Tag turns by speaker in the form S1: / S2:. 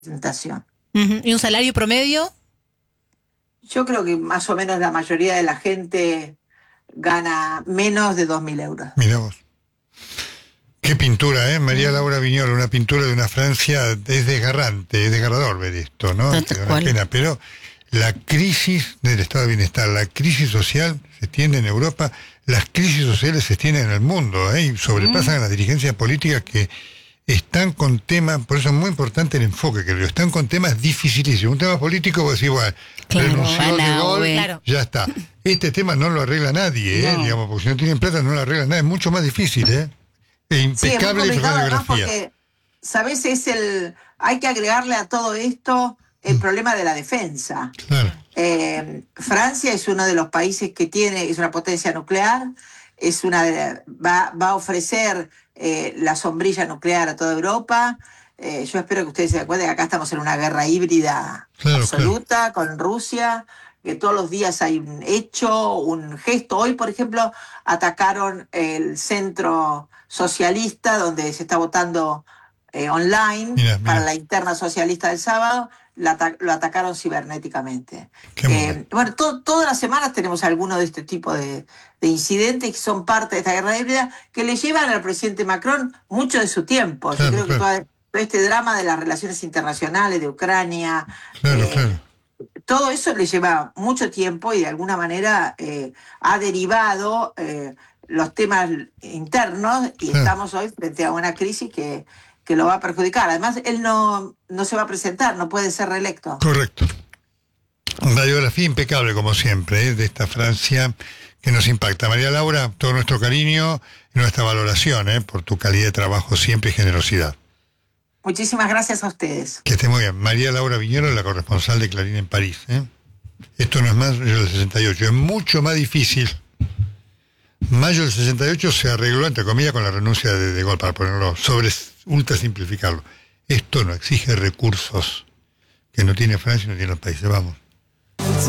S1: representación.
S2: ¿Y un salario promedio?
S1: Yo creo que más o menos la mayoría de la gente gana menos de 2.000 euros.
S3: Mirá vos. Qué pintura, ¿eh? María Laura Viñola, una pintura de una Francia, es desgarrante, es desgarrador ver esto, ¿no? Es una pena, pero la crisis del estado de bienestar, la crisis social se extiende en Europa, las crisis sociales se extienden en el mundo, ¿eh? Y sobrepasan a las dirigencias políticas que están con temas, por eso es muy importante el enfoque, creo, están con temas dificilísimos. Un tema político, vos decís, bueno, renunció De Gaulle, ya está. Este tema no lo arregla nadie, digamos, porque si no tienen plata no lo arregla nadie, es mucho más difícil, impecable
S1: sí,
S3: radiografía.
S1: Porque, ¿sabes? Hay que agregarle a todo esto el problema de la defensa.
S3: Claro.
S1: Francia es uno de los países que es una potencia nuclear, va a ofrecer la sombrilla nuclear a toda Europa. Yo espero que ustedes se acuerden que acá estamos en una guerra híbrida absoluta con Rusia, que todos los días hay un hecho, un gesto. Hoy, por ejemplo, atacaron el centro socialista donde se está votando online para la interna socialista del sábado. Lo atacaron cibernéticamente. Bueno, todas las semanas tenemos algunos de este tipo de incidentes que son parte de esta guerra híbrida que le llevan al presidente Macron mucho de su tiempo. Yo creo que todo este drama de las relaciones internacionales de Ucrania, todo eso le lleva mucho tiempo y de alguna manera ha derivado los temas internos y estamos hoy frente a una crisis que lo va a perjudicar. Además, él no se va a presentar, no puede ser reelecto.
S3: Correcto. Radiografía impecable, como siempre, de esta Francia que nos impacta. María Laura, todo nuestro cariño y nuestra valoración por tu calidad de trabajo siempre y generosidad.
S1: Muchísimas gracias a ustedes.
S3: Que esté muy bien. María Laura Viñola, la corresponsal de Clarín en París. Esto no es más mayo del 68, es mucho más difícil. Mayo del 68 se arregló, entre comillas, con la renuncia de Gaulle, para ponerlo ultra simplificarlo. Esto no exige recursos que no tiene Francia y no tiene los países. Vamos.